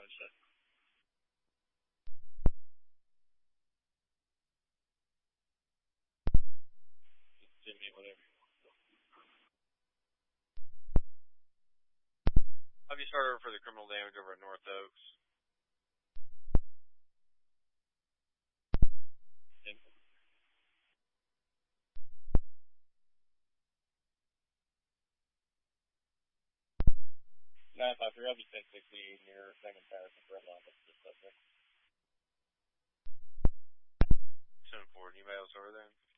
set. Send me whatever you want. Have you started for the criminal damage over at North Oaks? Simple. 953, I'll be 1068 near Second Patterson for red line. That's the subject. 10-4, anybody else over there?